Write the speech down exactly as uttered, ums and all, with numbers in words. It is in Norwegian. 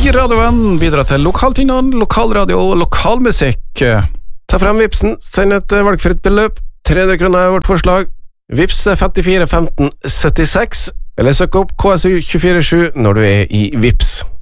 radioen, bidra til lokaltingene, lokalradio og lokalmusikk. Ta frem Vipsen, send et valgfritt beløp. tre hundre kroner er vårt forslag. Vips er femtifire femten syttiseks, eller søk opp K S U to fire sju når du er i Vips.